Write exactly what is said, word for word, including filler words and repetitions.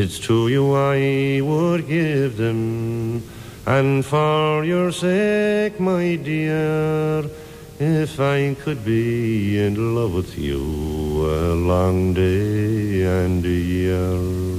It's to you I would give them, and for your sake, my dear, if I could be in love with you a long day and a year.